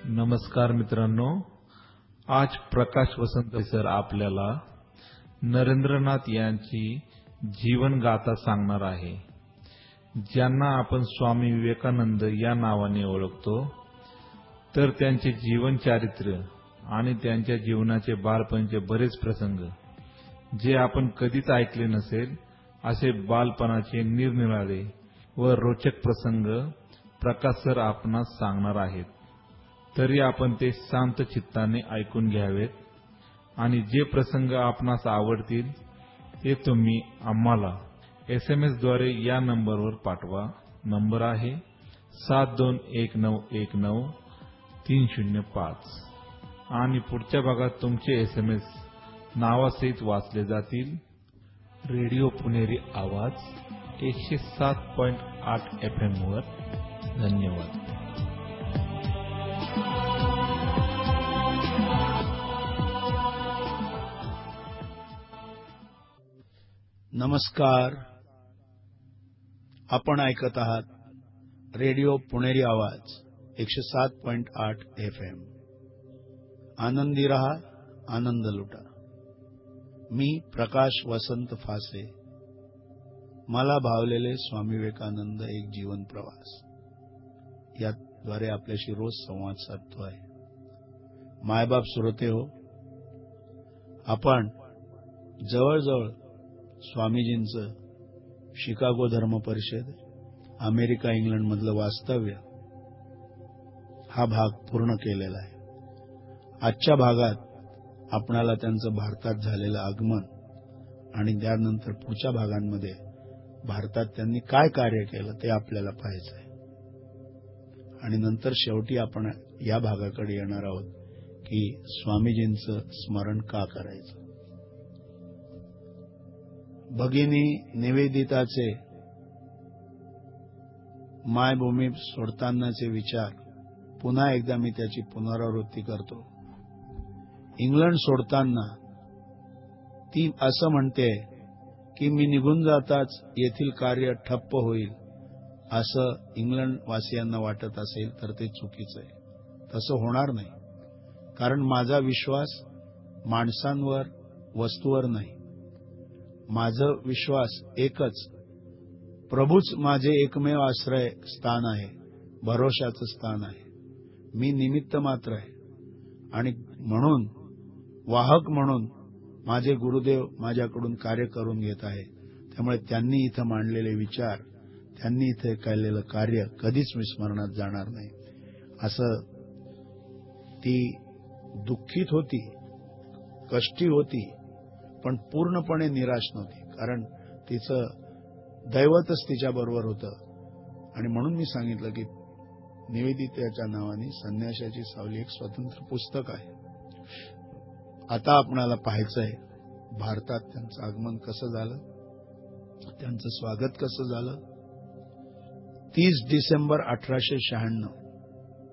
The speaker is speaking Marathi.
नमस्कार मित्रांनो, आज प्रकाश वसंत सर आपल्याला नरेंद्रनाथ यांची जीवन गाथा सांगणार आहे, ज्यांना आपण स्वामी विवेकानंद या नावाने ओळखतो. तर त्यांचे जीवन चारित्र्य आणि त्यांच्या जीवनाचे बालपणीचे बरेच प्रसंग जे आपण कधीच ऐकले नसेल असे बालपणाचे निरनिराळे व रोचक प्रसंग प्रकाश सर आपणास सांगणार आहेत. तरी आपण ते शांत चित्ताने ऐकून घ्यावेत आणि जे प्रसंग आपणास आवडतील ते तुम्ही आम्हाला SMS द्वारे या नंबरवर पाठवा. नंबर आहे 7219193005 आणि पुढच्या भागात तुमचे SMS नावासहित वाचले जातील. रेडिओ पुणेरी आवाज 107.8 FM वर. धन्यवाद. नमस्कार. आपण ऐकत आहात रेडिओ पुणेरी आवाज 107.8 FM. आनंदी रहा, आनंद लुटा. मी प्रकाश वसंत फासे. मला भावलेले स्वामी विवेकानंद एक जीवन प्रवास याद्वारे आपल्याशी रोज संवाद साधतो आहे. मायबाप श्रोते हो, आपण जवळजवळ स्वामीजींचं शिकागो धर्म परिषद, अमेरिका इंग्लंड मधलं वास्तव्य हा भाग पूर्ण केलेला आहे. आजच्या भागात आपणाला त्यांचं भारतात झालेलं आगमन आणि त्यानंतर पुढच्या भागांमध्ये भारतात त्यांनी काय कार्य केलं ते आपल्याला पाहायचं आहे. आणि नंतर शेवटी आपण या भागाकडे येणार आहोत की स्वामीजींचं स्मरण का करायचं. भगिनी निवेदिताचे मायभूमी सोडतानाचे विचार पुन्हा एकदा मी त्याची पुनरावृत्ती करतो. इंग्लंड सोडताना ती असं म्हणते की मी निघून जाताच येथील कार्य ठप्प होईल, असं इंग्लंड वासियांना वाटत असेल तर ते चुकीचं आहे. तसं होणार नाही, कारण माझा विश्वास माणसांवर, वस्तूवर नाही. माझा विश्वास एकच, प्रभूच माझे एकमेव आश्रय स्थान आहे, भरोशाचं स्थान आहे. मी निमित्त मात्र आहे आणि म्हणून वाहक म्हणून माझे गुरुदेव माझ्याकडून कार्य करून घेत आहे. त्यामुळे त्यांनी इथं मांडलेले विचार, त्यांनी इथे केलेलं कार्य कधीच विस्मरणात जाणार नाही. असं ती दुःखित होती, कष्टी होती, पण पूर्णपणे निराश नव्हती, कारण तिचं दैवतच तिच्या बरोबर होतं. आणि म्हणून मी सांगितलं की निवेदिताच्या नावाने संन्याशाची सावली एक स्वतंत्र पुस्तक आहे. आता आपणाला पाहायचं आहे भारतात त्यांचं आगमन कसं झालं, त्यांचं स्वागत कसं झालं. 30 डिसेंबर 1896